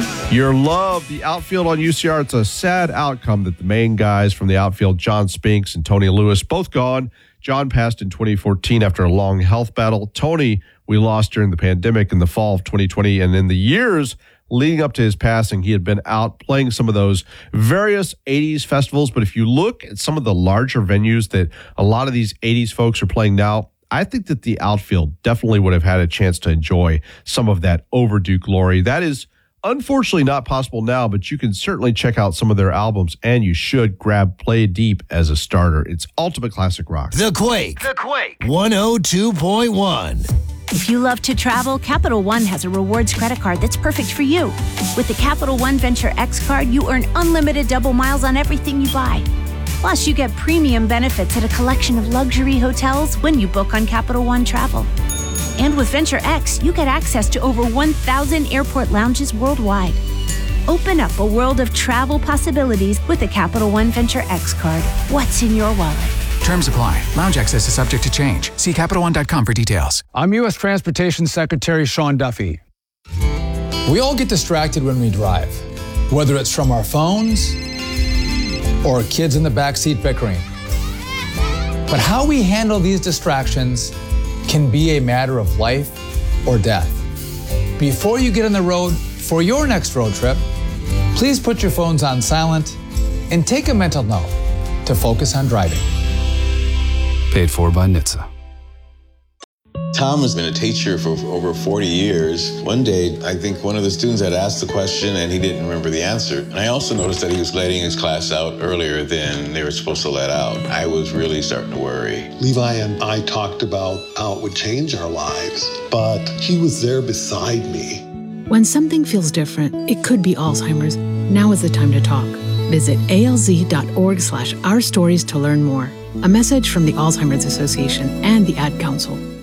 Your love, the outfield on UCR. It's a sad outcome that the main guys from the outfield, John Spinks and Tony Lewis, both gone. John passed in 2014 after a long health battle. Tony, we lost during the pandemic in the fall of 2020. And in the years leading up to his passing, he had been out playing some of those various 80s festivals. But if you look at some of the larger venues that a lot of these 80s folks are playing now, I think that the outfield definitely would have had a chance to enjoy some of that overdue glory. That is unfortunately not possible now, but you can certainly check out some of their albums, and you should grab Play Deep as a starter. It's ultimate classic rock. The Quake 102.1. If you love to travel, Capital One has a rewards credit card that's perfect for you. With the Capital One Venture X card, you earn unlimited double miles on everything you buy. Plus, you get premium benefits at a collection of luxury hotels when you book on Capital One Travel. And with Venture X, you get access to over 1,000 airport lounges worldwide. Open up a world of travel possibilities with the Capital One Venture X card. What's in your wallet? Terms apply. Lounge access is subject to change. See CapitalOne.com for details. I'm U.S. Transportation Secretary Sean Duffy. We all get distracted when we drive, whether it's from our phones or kids in the backseat bickering. But how we handle these distractions can be a matter of life or death. Before you get on the road for your next road trip, please put your phones on silent and take a mental note to focus on driving. Paid for by NHTSA. Tom has been a teacher for over 40 years. One day, I think one of the students had asked the question and he didn't remember the answer. And I also noticed that he was letting his class out earlier than they were supposed to let out. I was really starting to worry. Levi and I talked about how it would change our lives, but he was there beside me. When something feels different, it could be Alzheimer's. Now is the time to talk. Visit alz.org/ourstories to learn more. A message from the Alzheimer's Association and the Ad Council.